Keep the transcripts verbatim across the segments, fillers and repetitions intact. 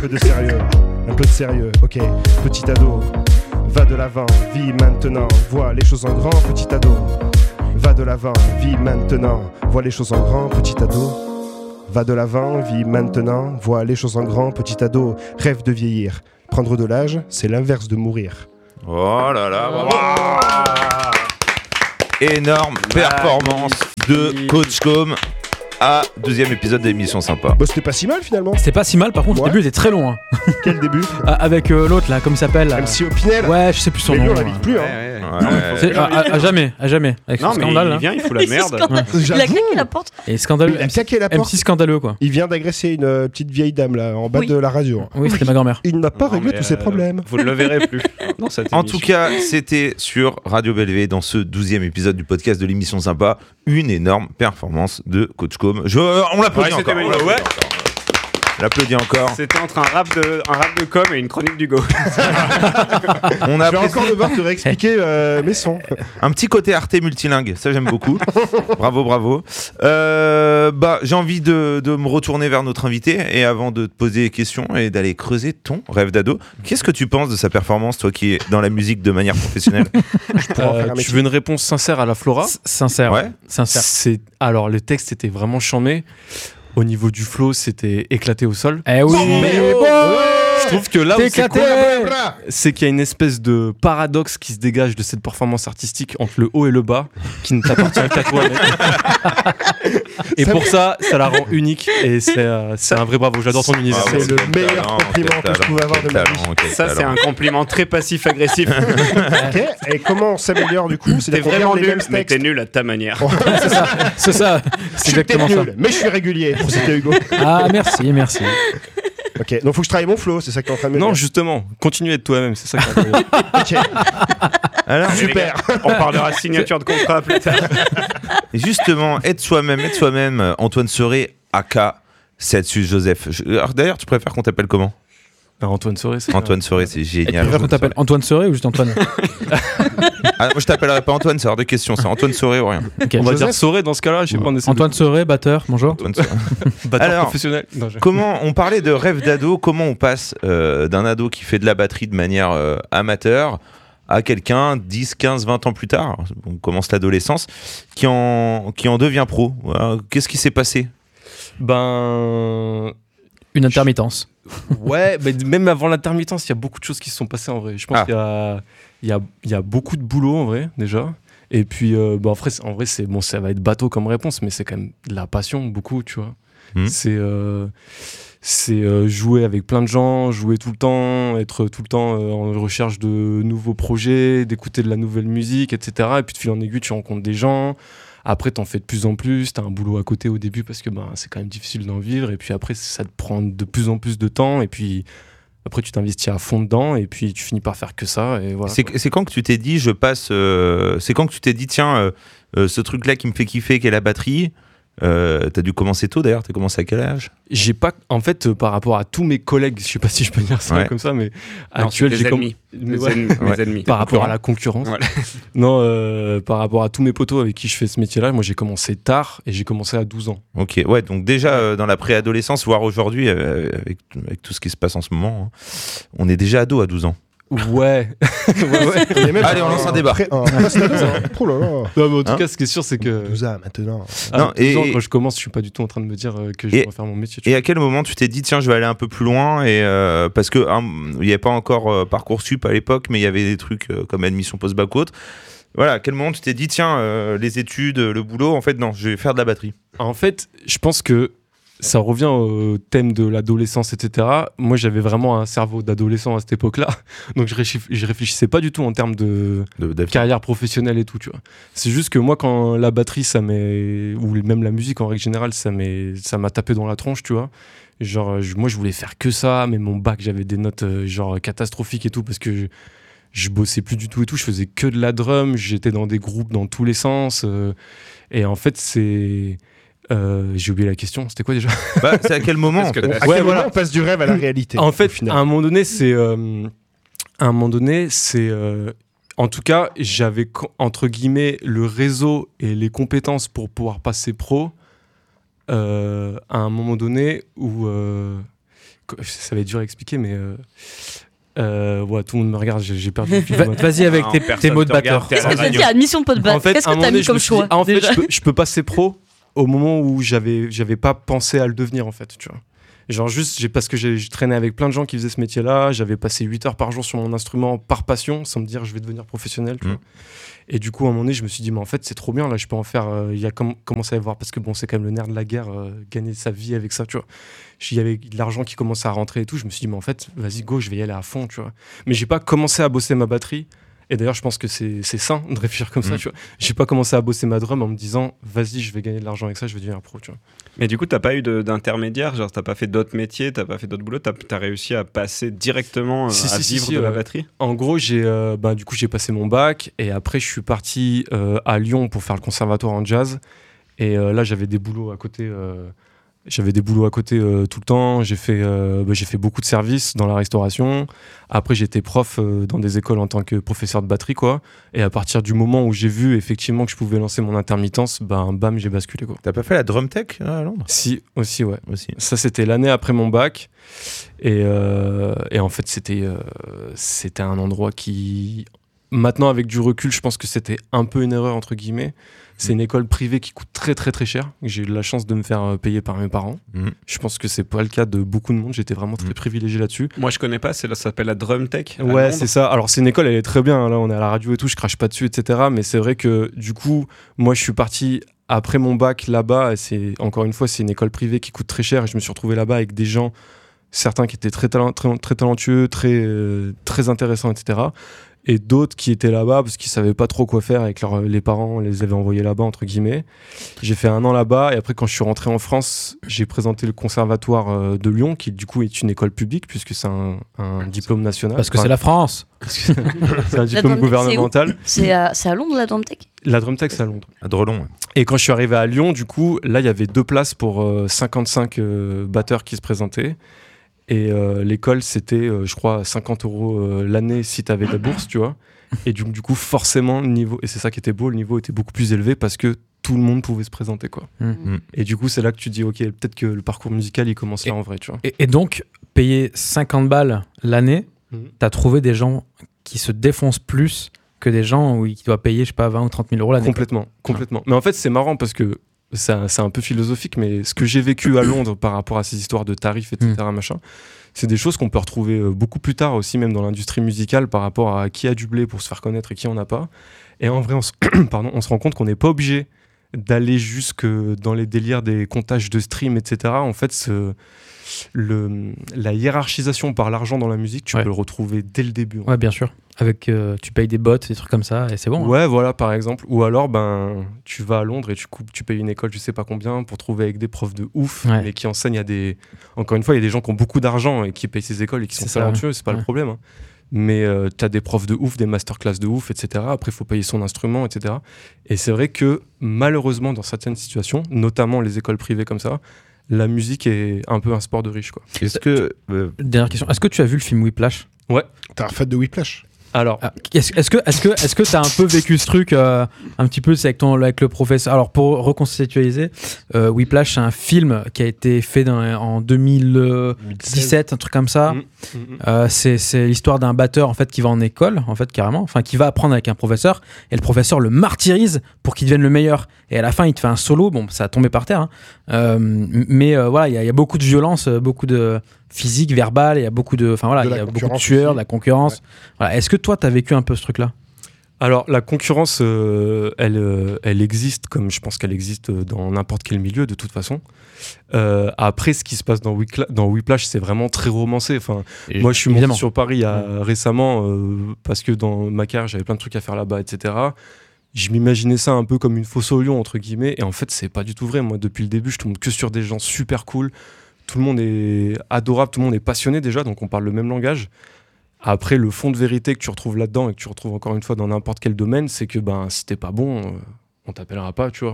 peu de sérieux, un peu de sérieux, ok. Petit ado, va de l'avant, vis maintenant, vois les choses en grand. Petit ado, va de l'avant, vis maintenant, vois les choses en grand. Petit ado, va de l'avant, vis maintenant, vois les choses en grand. Petit ado, rêve de vieillir. Prendre de l'âge, c'est l'inverse de mourir. Oh là là, wow. Énorme performance de Coach Com à deuxième épisode de l'émission Sympa. Bah c'était pas si mal finalement. C'était pas si mal, par contre ouais. Le début était très long. Hein. Quel début? ah, Avec euh, l'autre là, comment il s'appelle là. M C Opinel. Ouais, je sais plus son mais nom. Mais lui on l'invite plus. Hein. Ouais, ouais. Ouais. C'est, à, à, à jamais, à jamais. Avec non, ce mais scandale. il vient, il fout la merde. Ouais. Il a claqué la porte. Et scandaleux. Il a claqué la porte. M six scandaleux quoi. Il vient d'agresser une euh, petite vieille dame là en bas oui. de la radio. Oui, c'était ma grand-mère. Il n'a pas non, réglé tous ses euh, problèmes. Vous ne le verrez plus. Non, en tout cas, c'était sur Radio Bellevue dans ce douzième épisode du podcast de l'émission Sympa. Une énorme performance de Coach Com. Je, on l'applaudit ouais, encore. Ouais. Ouais. On l'applaudit encore. C'était entre un rap de, un rap de com et une chronique d'Hugo. On a Je vais encore devoir te réexpliquer euh, mes sons. Un petit côté Arte multilingue, ça j'aime beaucoup. Bravo, bravo. Euh, bah, j'ai envie de, de me retourner vers notre invité et avant de te poser des questions et d'aller creuser ton rêve d'ado, qu'est-ce que tu penses de sa performance, toi qui es dans la musique de manière professionnelle? euh, Tu veux une réponse sincère à la Flora? S- Sincère, ouais. Sincère. C'est... Alors, le texte était vraiment charmé. Au niveau du flow, c'était éclaté au sol. Eh oui, oh, mais oh, bon, je trouve que là, c'est, c'est, éclaté c'est qu'il y a une espèce de paradoxe qui se dégage de cette performance artistique entre le haut et le bas, qui ne t'appartient qu'à toi, mec. Et ça pour me... ça, ça la rend unique et c'est, euh, c'est un vrai bravo. J'adore ton univers. C'est, c'est le meilleur talent, compliment que je pouvais avoir de ma vie. Ça, c'est un compliment très passif-agressif. Ok. Et comment on s'améliore du coup? C'est t'es vraiment nul, mais t'es nul à ta manière. c'est ça. C'est ça. C'est je exactement suis ça. Nul, mais je suis régulier. C'était Hugo. Ah merci, merci. Ok, donc faut que je travaille mon flow, c'est ça que t'es en train de me dire. Non, justement, continue à être toi-même, c'est ça que t'as. Ok. Alors super. Gars, on parlera signature de contrat plus tard. Et justement, être soi-même, être soi-même. Antoine Soré, aka Setsus Joseph. Je... Alors, d'ailleurs, tu préfères qu'on t'appelle comment? Ben, Antoine Soré, c'est Antoine Soré, c'est génial. Tu préfères qu'on t'appelle Antoine Soré ou juste Antoine? Ah, moi je t'appellerai pas Antoine, c'est hors de question, c'est Antoine Soré ou rien. Okay. On va Joseph dire Soré dans ce cas-là, je sais pas. On Antoine de... Soré, batteur, bonjour. Antoine Soré. Batteur Alors, professionnel. Non, je... Comment on parlait de rêve d'ado, comment on passe euh, d'un ado qui fait de la batterie de manière euh, amateur à quelqu'un dix, quinze, vingt ans plus tard, on commence l'adolescence, qui en, qui en devient pro. Voilà. Qu'est-ce qui s'est passé? Ben... Une intermittence. Ouais, mais même avant l'intermittence, il y a beaucoup de choses qui se sont passées en vrai. Je pense ah. qu'il y a, il y, a, il y a beaucoup de boulot en vrai, déjà. Et puis, euh, bah, en vrai, en vrai c'est, bon, ça va être bateau comme réponse, mais c'est quand même de la passion, beaucoup, tu vois. Mmh. C'est, euh, c'est euh, jouer avec plein de gens, jouer tout le temps, être tout le temps euh, en recherche de nouveaux projets, d'écouter de la nouvelle musique, et cetera. Et puis, de fil en aiguille, tu rencontres des gens. Après, t'en fais de plus en plus, t'as un boulot à côté au début parce que ben, c'est quand même difficile d'en vivre. Et puis après, ça te prend de plus en plus de temps. Et puis après, tu t'investis à fond dedans. Et puis tu finis par faire que ça. Et voilà, c'est, c'est quand que tu t'es dit, je passe. Euh, c'est quand que tu t'es dit, tiens, euh, euh, ce truc-là qui me fait kiffer, qui est la batterie. Euh, t'as dû commencer tôt d'ailleurs, t'as commencé à quel âge? J'ai pas, en fait, euh, par rapport à tous mes collègues, je sais pas si je peux dire ça ouais. comme ça, mais non, actuel, j'ai ennemis. Com... mes, ouais. ennemis. mes ennemis. Par rapport à la concurrence. Ouais. Non, euh, par rapport à tous mes potos avec qui je fais ce métier-là, moi j'ai commencé tard et j'ai commencé à douze ans. Ok, ouais, donc déjà euh, dans la préadolescence, voire aujourd'hui, euh, avec, avec tout ce qui se passe en ce moment, hein, on est déjà ado à douze ans. Ouais. ouais, ouais. Même Allez, on lance un débat. Après, oh, oh là là. Non, mais en tout hein cas, ce qui est sûr, c'est que. douze ans maintenant. À non, et, ans, quand je commence, je suis pas du tout en train de me dire que je vais refaire mon métier. Et vois. À quel moment tu t'es dit, tiens, je vais aller un peu plus loin et euh, parce que il hein, n'y avait pas encore euh, Parcoursup à l'époque, mais il y avait des trucs euh, comme admission post-bac ou autre. Voilà, à quel moment tu t'es dit, tiens, euh, les études, le boulot, en fait, non, je vais faire de la batterie. En fait, je pense que ça revient au thème de l'adolescence, et cetera. Moi, j'avais vraiment un cerveau d'adolescent à cette époque-là. Donc, je, réfléch- je réfléchissais pas du tout en termes de, de carrière professionnelle et tout, tu vois. C'est juste que moi, quand la batterie, ça m'est... ou même la musique, en règle générale, ça, m'est... ça m'a tapé dans la tronche, tu vois. Genre, je... moi, je voulais faire que ça, mais mon bac, j'avais des notes euh, genre catastrophiques et tout, parce que je... je bossais plus du tout et tout. Je faisais que de la drum, j'étais dans des groupes dans tous les sens. Euh... Et en fait, c'est... Euh, j'ai oublié la question, c'était quoi déjà? Bah, c'est à quel moment en fait À quel ouais, moment voilà. on passe du rêve à la réalité? En fait, à un moment donné, c'est, euh, à un moment donné, c'est, euh, en tout cas, j'avais entre guillemets le réseau et les compétences pour pouvoir passer pro. Euh, à un moment donné où, euh, ça va être dur à expliquer, mais euh, euh, ouais, tout le monde me regarde, j'ai, j'ai perdu. Va- Vas-y avec Non, tes, personne tes mots de te regarde, batteur. t'es à Qu'est-ce la que tu as radio. dit à Admission de Podbat? En fait, Qu'est-ce à un que tu as moment donné, mis je comme me suis choix dit, ah, en fait, déjà je peux, je peux passer pro au moment où j'avais, j'avais pas pensé à le devenir, en fait, tu vois. Genre juste, j'ai, parce que j'ai, j'ai traîné avec plein de gens qui faisaient ce métier-là, j'avais passé huit heures par jour sur mon instrument par passion, sans me dire je vais devenir professionnel, tu Mmh. vois. Et du coup, à un moment donné, je me suis dit, mais en fait, c'est trop bien, là, je peux en faire, euh, il y a com- commencé à y avoir, parce que bon, c'est quand même le nerf de la guerre, euh, gagner sa vie avec ça, tu vois. Il y avait de l'argent qui commençait à rentrer et tout, je me suis dit, mais en fait, vas-y, go, je vais y aller à fond, tu vois. Mais j'ai pas commencé à bosser ma batterie. Et d'ailleurs, je pense que c'est, c'est sain de réfléchir comme ça, Mmh. tu vois. J'ai pas commencé à bosser ma drum en me disant, vas-y, je vais gagner de l'argent avec ça, je vais devenir pro, tu vois. Mais du coup, t'as pas eu de- d'intermédiaire, genre t'as pas fait d'autres métiers, t'as pas fait d'autres boulots, t'as as réussi à passer directement euh, Si, à si, si, vivre si, de la ouais. batterie. En gros, j'ai, euh, bah, du coup, j'ai passé mon bac et après, je suis parti euh, à Lyon pour faire le conservatoire en jazz. Et euh, là, j'avais des boulots à côté. euh, J'avais des boulots à côté euh, tout le temps. J'ai fait, euh, bah, j'ai fait beaucoup de services dans la restauration. Après, j'étais prof euh, dans des écoles en tant que professeur de batterie, quoi. Et à partir du moment où j'ai vu effectivement que je pouvais lancer mon intermittence, ben bam, j'ai basculé, quoi. T'as pas fait la drum tech à Londres Si, aussi, ouais. aussi? Ça, c'était l'année après mon bac. Et, euh, et en fait, c'était, euh, c'était un endroit qui... Maintenant, avec du recul, je pense que c'était un peu une erreur, entre guillemets. C'est une école privée qui coûte très, très, très cher. J'ai eu la chance de me faire euh, payer par mes parents. Mhm. Je pense que c'est pas le cas de beaucoup de monde. J'étais vraiment très Mhm. privilégié là-dessus. Moi, je connais pas, c'est là, ça s'appelle la Drum Tech. à Ouais, Londres. c'est ça. Alors, c'est une école, elle est très bien. hein. Là, on est à la radio et tout, je crache pas dessus, et cetera. Mais c'est vrai que, du coup, moi, je suis parti après mon bac là-bas. Et c'est, encore une fois, c'est une école privée qui coûte très cher. Et je me suis retrouvé là-bas avec des gens, certains qui étaient très, talent- très, très talentueux, très, euh, très intéressants, et cetera. Et d'autres qui étaient là-bas parce qu'ils savaient pas trop quoi faire avec leur, les parents les avaient envoyés là-bas, entre guillemets. J'ai fait un an là-bas et après, quand je suis rentré en France, j'ai présenté le conservatoire euh, de Lyon, qui du coup est une école publique puisque c'est un, un diplôme national. Parce que Enfin, c'est la France. c'est un La diplôme Drum Tech, gouvernemental. C'est à, c'est à Londres, la Drum Tech? La Drum Tech, c'est à Londres. À Drelon. ouais. Et quand je suis arrivé à Lyon, du coup, là, il y avait deux places pour euh, cinquante-cinq euh, batteurs qui se présentaient. Et euh, l'école, c'était, euh, je crois, cinquante euros euh, l'année si tu avais ta bourse, tu vois. Et du, du coup, forcément, le niveau, et c'est ça qui était beau, le niveau était beaucoup plus élevé parce que tout le monde pouvait se présenter, quoi. Mm. Et du coup, c'est là que tu dis, ok, peut-être que le parcours musical, il commence là en vrai, tu vois. Et, et donc, payer cinquante balles l'année, Mhm. t'as trouvé des gens qui se défoncent plus que des gens où, qui doivent payer, je sais pas, vingt ou trente mille euros l'année. Complètement, complètement. Mais en fait, c'est marrant parce que c'est un, c'est un peu philosophique, mais ce que j'ai vécu à Londres par rapport à ces histoires de tarifs, et cetera, machin, c'est des choses qu'on peut retrouver euh, beaucoup plus tard aussi, même dans l'industrie musicale, par rapport à qui a du blé pour se faire connaître et qui en a pas. Et en vrai, on se, pardon, on se rend compte qu'on n'est pas obligé d'aller jusque dans les délires des comptages de stream, et cetera. En fait, ce, le, la hiérarchisation par l'argent dans la musique, tu Ouais. peux le retrouver dès le début. Ouais, bien sûr. Avec, euh, tu payes des bots, des trucs comme ça, et c'est bon. hein. Ouais, voilà, par exemple. Ou alors, ben, tu vas à Londres et tu, coupes, tu payes une école, je sais pas combien, pour trouver avec des profs de ouf, Ouais. mais qui enseignent à des. Encore une fois, il y a des gens qui ont beaucoup d'argent et qui payent ces écoles et qui sont C'est ça, talentueux, c'est pas ouais. le problème. hein. Mais euh, tu as des profs de ouf, des masterclass de ouf, et cetera. Après, il faut payer son instrument, et cetera. Et c'est vrai que, malheureusement, dans certaines situations, notamment les écoles privées comme ça, la musique est un peu un sport de riche, quoi. Est-ce que. euh, Dernière question. Est-ce que tu as vu le film Whiplash? T'as refait de Whiplash. Alors, Ah, Est-ce est-ce que est-ce que est-ce que t'as un peu vécu ce truc euh, un petit peu c'est avec ton avec le professeur. Alors pour reconstitualiser, euh, Whiplash c'est un film qui a été fait dans, en deux mille dix-sept, un truc comme ça. Mm, mm, mm. Euh, c'est c'est l'histoire d'un batteur en fait qui va en école en fait carrément, enfin qui va apprendre avec un professeur et le professeur le martyrise pour qu'il devienne le meilleur. Et à la fin il te fait un solo, bon ça a tombé par terre, hein. Euh, mais euh, voilà il y, a- il y a beaucoup de violence, euh, beaucoup de physique, verbal, il y a beaucoup de, enfin voilà De il y la a beaucoup de concurrence tueurs, aussi. de la concurrence. Voilà. Est-ce que toi t'as vécu un peu ce truc là? Alors, la concurrence, euh, elle, euh, elle existe comme je pense qu'elle existe dans n'importe quel milieu, de toute façon. Euh, après, ce qui se passe dans, Whipla- dans Whiplash, c'est vraiment très romancé. Enfin, moi, je suis monté Évidemment. sur Paris il y a, récemment euh, parce que dans ma carrière, j'avais plein de trucs à faire là-bas, et cetera. Je m'imaginais ça un peu comme une fosse au lion, entre guillemets. Et en fait, c'est pas du tout vrai. Moi, depuis le début, je tombe que sur des gens super cool. Tout le monde est adorable, tout le monde est passionné déjà, donc on parle le même langage. Après, le fond de vérité que tu retrouves là-dedans et que tu retrouves encore une fois dans n'importe quel domaine, c'est que ben, si t'es pas bon, euh, on t'appellera pas, tu vois. Mm.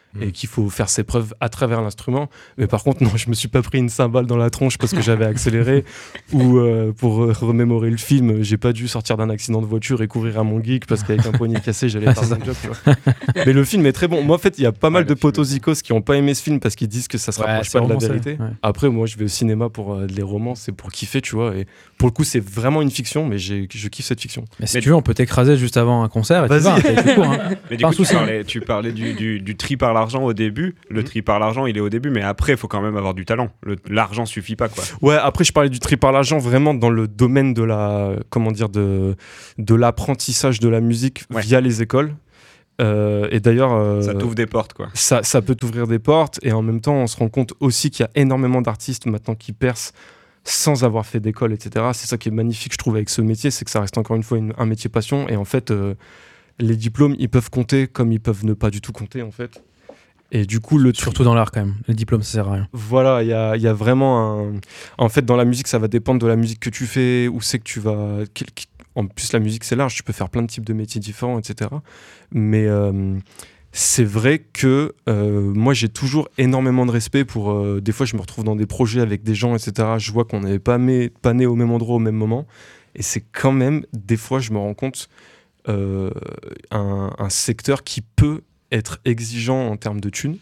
mmh. et qu'il faut faire ses preuves à travers l'instrument. Mais par contre, non, je me suis pas pris une cymbale dans la tronche parce que j'avais accéléré ou euh, pour remémorer le film, j'ai pas dû sortir d'un accident de voiture et courir à mon geek parce qu'avec un poignet cassé, j'allais faire un job. Tu vois. Mais le film est très bon. Moi, en fait, il y a pas mal ouais, de potos qui ont pas aimé ce film parce qu'ils disent que ça se rapproche ouais, pas de la vérité. Ouais. Après, moi, je vais au cinéma pour euh, les romans, c'est pour kiffer, tu vois. Et pour le coup, c'est vraiment une fiction, mais j'ai, je kiffe cette fiction. Mais si mais tu veux, on peut t'écraser juste avant un concert. Et vas-y. Tu vas, court, hein. Mais du coup, tu parlais, tu parlais du, du, du tri par l'argent au début. Le mmh. tri par l'argent, il est au début, mais après, il faut quand même avoir du talent. Le, l'argent suffit pas, quoi. Ouais, après, je parlais du tri par l'argent vraiment dans le domaine de la, comment dire, de, de l'apprentissage de la musique ouais. via les écoles. Euh, et d'ailleurs, euh, ça t'ouvre des portes, quoi. Ça, ça peut t'ouvrir des portes, et en même temps, on se rend compte aussi qu'il y a énormément d'artistes maintenant qui percent sans avoir fait d'école, et cetera. C'est ça qui est magnifique, je trouve, avec ce métier, c'est que ça reste encore une fois une, un métier passion. Et en fait, euh, les diplômes, ils peuvent compter comme ils peuvent ne pas du tout compter, en fait. Et du coup, le surtout dans l'art quand même, les diplômes ça sert à rien. Voilà, il y a, y a vraiment un. En fait, dans la musique, ça va dépendre de la musique que tu fais, où c'est que tu vas. En plus, la musique c'est large, tu peux faire plein de types de métiers différents, et cetera. Mais euh, c'est vrai que euh, moi j'ai toujours énormément de respect pour. Euh, des fois, je me retrouve dans des projets avec des gens, et cetera. Je vois qu'on n'avait pas, pas né au même endroit au même moment, et c'est quand même des fois, je me rends compte euh, un, un secteur qui peut être exigeant en termes de thunes,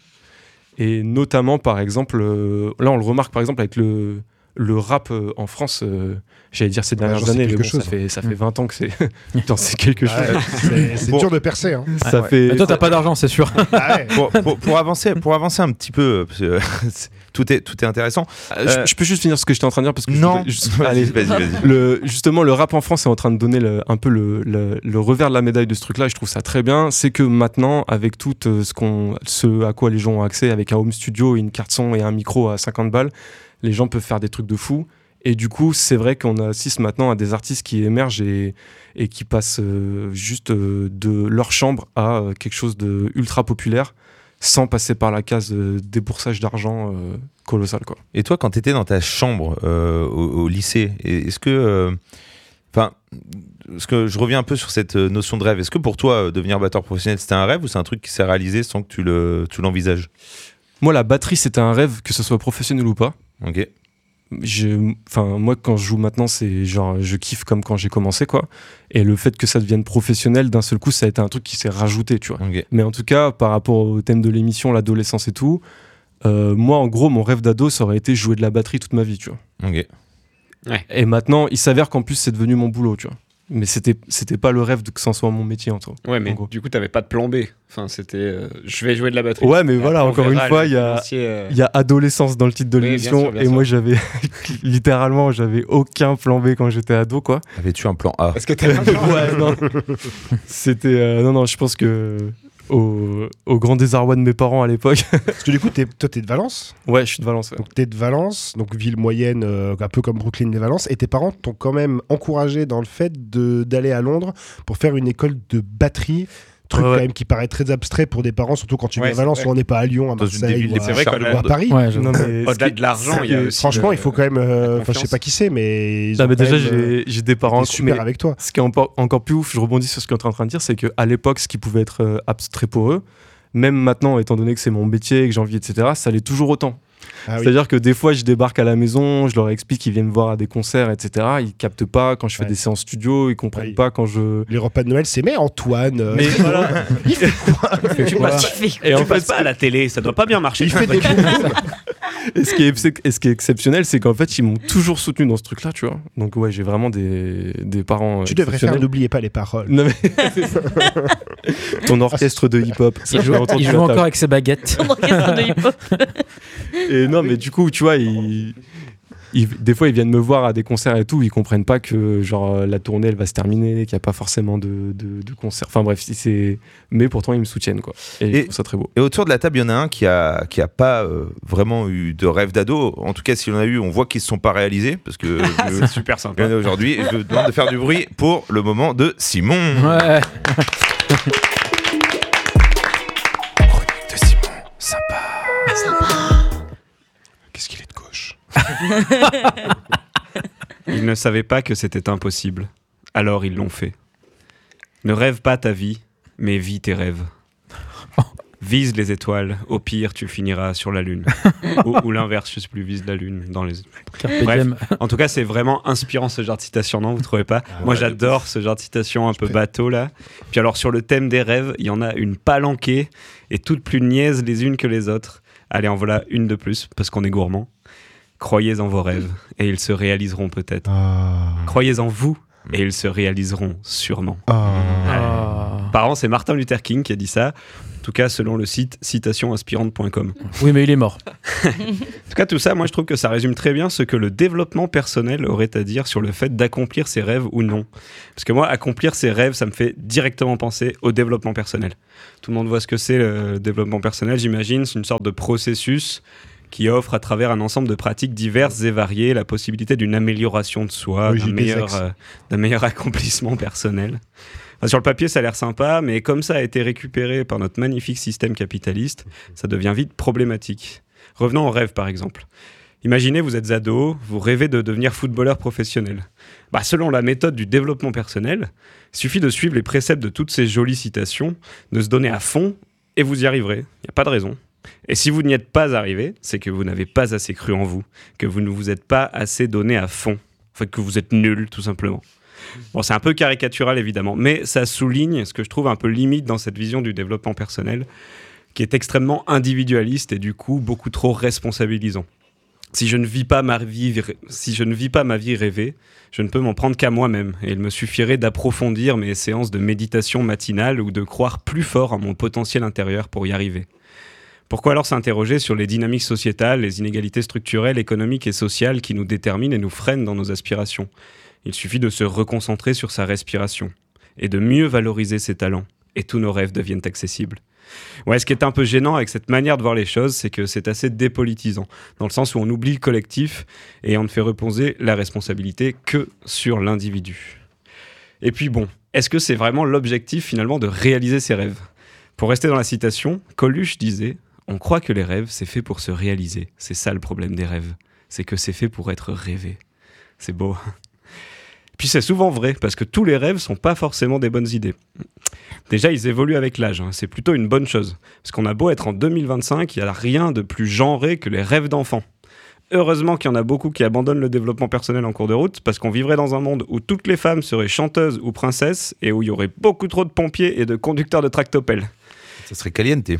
et notamment par exemple euh, là on le remarque par exemple avec le, le rap euh, en France, euh, j'allais dire ces dernières ouais, années mais bon, chose, ça, fait, ça fait vingt ans que c'est Putain, c'est quelque chose. Ouais, c'est c'est bon. Dur de percer hein. Ça ouais. fait... Mais toi t'as pas d'argent c'est sûr. Ah ouais. pour, pour, pour, avancer, pour avancer un petit peu parce que tout est, tout est intéressant. Euh, je, je peux juste finir ce que j'étais en train de dire parce que non. Je, je, allez, vas-y, vas-y. Le, justement, le rap en France est en train de donner le, un peu le, le, le revers de la médaille de ce truc-là. Et je trouve ça très bien. C'est que maintenant, avec tout ce, qu'on, ce à quoi les gens ont accès, avec un home studio, une carte son et un micro à cinquante balles, les gens peuvent faire des trucs de fou. Et du coup, c'est vrai qu'on assiste maintenant à des artistes qui émergent et, et qui passent euh, juste euh, de leur chambre à euh, quelque chose de ultra populaire, sans passer par la case de déboursage d'argent euh, colossal, quoi. Et toi, quand tu étais dans ta chambre euh, au, au lycée, est-ce que... Enfin, euh, parce que je reviens un peu sur cette notion de rêve. Est-ce que pour toi, devenir batteur professionnel, c'était un rêve ou c'est un truc qui s'est réalisé sans que tu, le, tu l'envisages ? Moi, la batterie, c'était un rêve, que ce soit professionnel ou pas. Ok. Enfin, moi, quand je joue maintenant, c'est genre, je kiffe comme quand j'ai commencé, quoi. Et le fait que ça devienne professionnel, d'un seul coup, ça a été un truc qui s'est rajouté, tu vois. Okay. Mais en tout cas, par rapport au thème de l'émission, l'adolescence et tout, euh, moi, en gros, mon rêve d'ado, ça aurait été jouer de la batterie toute ma vie, tu vois. Ok. Ouais. Et maintenant, il s'avère qu'en plus, c'est devenu mon boulot, tu vois. Mais c'était, c'était pas le rêve de que ça soit mon métier en tout. Ouais, mais du coup, t'avais pas de plan B. Enfin, c'était euh, je vais jouer de la batterie. Ouais, mais voilà, encore une fois, il y a, euh... y a adolescence dans le titre de oui, l'émission. Bien sûr, bien et sûr. Moi, j'avais littéralement, j'avais aucun plan B quand j'étais ado, quoi. Avais-tu un plan A ? Parce que t'avais un plan A. Ouais, non. C'était. Euh, non, non, je pense que. Au, au grand désarroi de mes parents à l'époque. Parce que du coup, t'es, toi, t'es de Valence ? Ouais, je suis de Valence. Ouais. Donc, t'es de Valence, donc ville moyenne, euh, un peu comme Brooklyn et Valence. Et tes parents t'ont quand même encouragé dans le fait de, d'aller à Londres pour faire une école de batterie. Truc ouais, ouais. quand même qui paraît très abstrait pour des parents, surtout quand tu ouais, viens à Valence, où on n'est pas à Lyon, à Marseille ou à, c'est vrai ou à Paris. Ouais, non, mais au-delà de l'argent, il y a aussi franchement, il faut quand même. Enfin, je sais pas qui c'est, mais. Non, mais déjà, j'ai, j'ai des parents super mais avec toi. Ce qui est encore, encore plus ouf, je rebondis sur ce que tu es en train de dire, c'est qu'à l'époque, ce qui pouvait être euh, abstrait pour eux, même maintenant, étant donné que c'est mon métier, que j'ai envie, et cetera, ça l'est toujours autant. Ah C'est-à-dire oui. que des fois, je débarque à la maison, je leur explique qu'ils viennent me voir à des concerts, et cetera. Ils captent pas quand je fais ouais. des séances studio, ils comprennent oui. pas quand je. Les repas de Noël, c'est mais Antoine. Euh... Mais voilà. Il fait quoi, il fait tu quoi passes, tu fais, et tu en passes fait, pas à la télé, ça doit pas bien marcher. Il fait des boum. Et ce qui est, et ce qui est exceptionnel, c'est qu'en fait, ils m'ont toujours soutenu dans ce truc-là, tu vois. Donc ouais, j'ai vraiment des, des parents. Tu devrais faire. N'oubliez pas les paroles. Non mais. Ton orchestre de hip-hop. Il joue, il joue encore avec ses baguettes. Ton orchestre de hip-hop. Et non, mais du coup, tu vois, ils, ils, des fois, ils viennent me voir à des concerts et tout, ils comprennent pas que genre la tournée, elle va se terminer, qu'il y a pas forcément de, de, de concerts. Enfin bref, c'est. Mais pourtant, ils me soutiennent, quoi. Et, et je trouve ça très beau. Et autour de la table, il y en a un qui a qui a pas euh, vraiment eu de rêve d'ado. En tout cas, s'il en a eu, on voit qu'ils se sont pas réalisés parce que c'est super sympa. Aujourd'hui, je vous demande de faire du bruit pour le moment de Simon. Ouais. Chronique de Simon, sympa. Sympa. Qu'est-ce qu'il est de gauche. Ils ne savaient pas que c'était impossible. Alors ils l'ont fait. Ne rêve pas ta vie, mais vis tes rêves. Vise les étoiles, au pire tu finiras sur la lune. ou, ou l'inverse, je sais plus, vise la lune dans les... Carpe Bref, diem. en tout cas c'est vraiment inspirant ce genre de citation, non, vous trouvez pas? Ah, Moi ouais, j'adore ce genre de citation un peu bateau là. Puis alors sur le thème des rêves, il y en a une palanquée et toutes plus niaises les unes que les autres. Allez, en voilà une de plus parce qu'on est gourmand. Croyez en vos rêves et ils se réaliseront peut-être. Ah. Croyez en vous et ils se réaliseront sûrement. Ah. Ah. Apparemment, c'est Martin Luther King qui a dit ça. En tout cas, selon le site citation inspirante point com. Oui, mais il est mort. En tout cas, tout ça, moi, je trouve que ça résume très bien ce que le développement personnel aurait à dire sur le fait d'accomplir ses rêves ou non. Parce que moi, accomplir ses rêves, ça me fait directement penser au développement personnel. Tout le monde voit ce que c'est le développement personnel, j'imagine. C'est une sorte de processus qui offre à travers un ensemble de pratiques diverses et variées la possibilité d'une amélioration de soi, Oui, d'un j'ai des meilleur, ex. euh, d'un meilleur accomplissement personnel. Enfin, sur le papier, ça a l'air sympa, mais comme ça a été récupéré par notre magnifique système capitaliste, ça devient vite problématique. Revenons au rêve, par exemple. Imaginez, vous êtes ado, vous rêvez de devenir footballeur professionnel. Bah, selon la méthode du développement personnel, il suffit de suivre les préceptes de toutes ces jolies citations, de se donner à fond, et vous y arriverez. Il n'y a pas de raison. Et si vous n'y êtes pas arrivé, c'est que vous n'avez pas assez cru en vous, que vous ne vous êtes pas assez donné à fond, en fait, que vous êtes nul, tout simplement. Bon, c'est un peu caricatural, évidemment, mais ça souligne ce que je trouve un peu limite dans cette vision du développement personnel, qui est extrêmement individualiste et du coup beaucoup trop responsabilisant. Si je ne vis pas ma vie, si je ne vis pas ma vie rêvée, je ne peux m'en prendre qu'à moi-même, et il me suffirait d'approfondir mes séances de méditation matinale ou de croire plus fort en mon potentiel intérieur pour y arriver. Pourquoi alors s'interroger sur les dynamiques sociétales, les inégalités structurelles, économiques et sociales qui nous déterminent et nous freinent dans nos aspirations ? Il suffit de se reconcentrer sur sa respiration et de mieux valoriser ses talents, et tous nos rêves deviennent accessibles. Ouais, ce qui est un peu gênant avec cette manière de voir les choses, c'est que c'est assez dépolitisant, dans le sens où on oublie le collectif et on ne fait reposer la responsabilité que sur l'individu. Et puis bon, est-ce que c'est vraiment l'objectif finalement de réaliser ses rêves ? Pour rester dans la citation, Coluche disait « On croit que les rêves, c'est fait pour se réaliser. C'est ça le problème des rêves. C'est que c'est fait pour être rêvé. » C'est beau. Puis c'est souvent vrai, parce que tous les rêves sont pas forcément des bonnes idées. Déjà, ils évoluent avec l'âge, hein. C'est plutôt une bonne chose. Parce qu'on a beau être en deux mille vingt-cinq, il n'y a rien de plus genré que les rêves d'enfants. Heureusement qu'il y en a beaucoup qui abandonnent le développement personnel en cours de route, parce qu'on vivrait dans un monde où toutes les femmes seraient chanteuses ou princesses, et où il y aurait beaucoup trop de pompiers et de conducteurs de tractopelles. Ça serait caliente.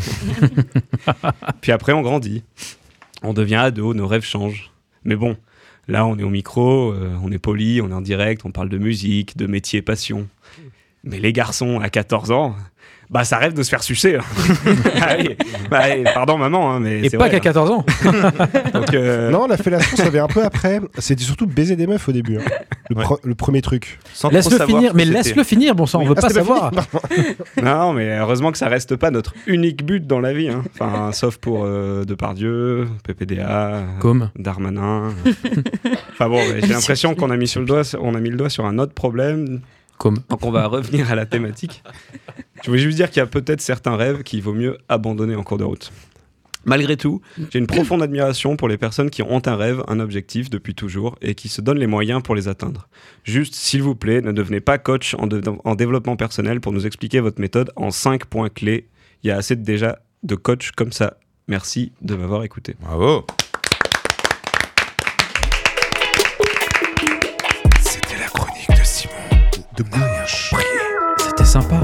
Puis après, on grandit. On devient ado, nos rêves changent. Mais bon, là, on est au micro, euh, on est poli, on est en direct, on parle de musique, de métier, passion. Mais les garçons, à quatorze ans, bah ça rêve de se faire sucer. Allez, bah, allez, pardon maman, hein, mais Et c'est pas vrai, qu'à hein. quatorze ans. Donc, euh, Non, la fellation, ça vient un peu après. C'était surtout baiser des meufs au début. hein. Le, Ouais. pre- le premier truc. Sans trop Laisse-le savoir finir, ce que mais c'était. laisse-le finir, bon sang, on veut Ah, pas c'était savoir. fini non, mais heureusement que ça reste pas notre unique but dans la vie. Hein. Enfin, sauf pour euh, Depardieu, P P D A, euh, Comme. Darmanin. Enfin bon, ouais, j'ai l'impression qu'on a mis sur le doigt, on a mis le doigt sur un autre problème. Comme. Donc on va revenir à la thématique. Je voulais juste dire qu'il y a peut-être certains rêves qu'il vaut mieux abandonner en cours de route. Malgré tout, j'ai une profonde admiration pour les personnes qui ont un rêve, un objectif depuis toujours et qui se donnent les moyens pour les atteindre. Juste, s'il vous plaît, ne devenez pas coach en, de- en développement personnel pour nous expliquer votre méthode en cinq points clés. Il y a assez de, déjà de coachs comme ça. Merci de m'avoir écouté. Bravo. C'était la chronique de Simon. De bouche. C'était sympa.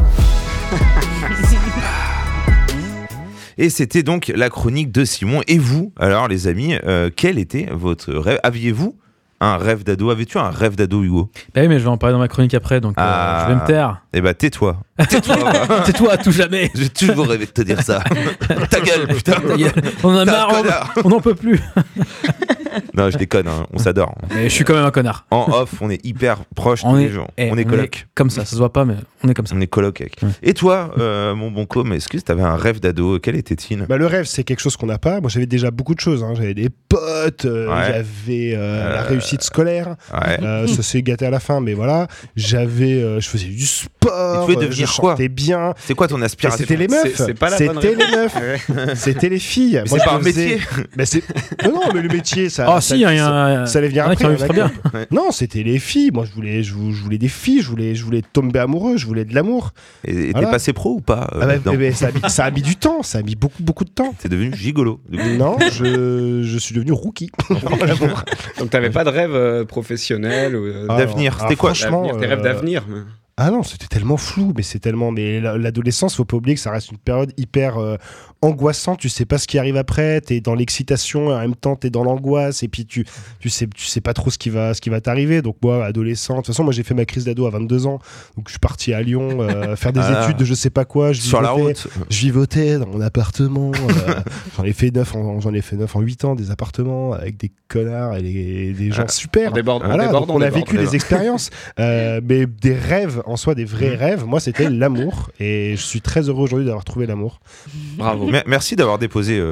Et c'était donc la chronique de Simon. Et vous, alors les amis, euh, quel était votre rêve ? Aviez-vous un rêve d'ado ? Avais-tu un rêve d'ado, Hugo ? Bah oui, mais je vais en parler dans ma chronique après, donc euh, Ah. je vais me taire. Eh bah tais-toi. Tais-toi. va. C'est toi à tout jamais. J'ai toujours rêvé de te dire ça. Ta gueule, putain. Ta gueule. On en a T'es un marre, connard. on n'en peut plus. Non, je déconne, hein, on s'adore. Mais je suis quand même un connard. En off, on est hyper proches tous On les est, jours. eh, on est coloc. comme ça, ça se voit pas, mais on est comme ça. On est coloc. Avec. Ouais. Et toi, euh, mon bon com, est-ce que tu avais un rêve d'ado ? Quel était-il ? Bah, le rêve, c'est quelque chose qu'on n'a pas. Moi, j'avais déjà beaucoup de choses. hein. J'avais des potes, euh, Ouais. j'avais euh, la Euh, réussite scolaire. Ouais. Euh, ça s'est gâté à la fin, mais voilà. J'avais, euh, je faisais du sport. Et tu voulais euh, devenir je quoi chantais bien. C'est quoi ton Mais aspiration ? c'était les meufs. C'est- c'est pas la bonne C'était les réponse. meufs. C'était les filles. Mais Moi, c'est je pas un faisais- métier. Mais c'est... Non, non, mais le métier, ça ça. Ah ça- si, il y a ça- un. ça allait venir il y en a après. qui ont il eu y en a très qui- bien. Ouais. Non, c'était les filles. Moi, je voulais, je, vou- je voulais des filles. Je voulais, je voulais tomber amoureux. Je voulais de l'amour. Et et t'es Voilà. passé pro ou pas euh, Ah bah, là-dedans eh ben, ça, a mis, ça a mis du temps. Ça a mis beaucoup, beaucoup de temps. T'es devenu gigolo. depuis. Non, je, je suis devenu rookie. Donc t'avais pas de rêve euh, professionnel ou, euh, Ah, D'avenir, ah, c'était quoi franchement, d'avenir, tes rêves euh, d'avenir mais- Ah non, c'était tellement flou, mais c'est tellement. Mais la- l'adolescence, faut pas oublier que ça reste une période hyper euh, angoissante. Tu sais pas ce qui arrive après. T'es dans l'excitation et en même temps t'es dans l'angoisse. Et puis tu, tu sais, tu sais pas trop ce qui va, ce qui va t'arriver. Donc moi, adolescent. De toute façon, moi j'ai fait ma crise d'ado à vingt-deux ans. Donc je suis parti à Lyon euh, faire des Ah là. études de je sais pas quoi. Je Sur la vivotais- route. Je vivotais dans mon appartement. euh, j'en ai fait neuf en, j'en ai fait neuf en huit ans des appartements avec des connards et des, des gens Ah, super. On déborde, on Voilà, déborde, donc on a déborde. vécu des expériences, euh, mais des rêves en soi, des vrais rêves. Moi, c'était l'amour, et je suis très heureux aujourd'hui d'avoir trouvé l'amour. Bravo. Mer- Merci d'avoir déposé euh,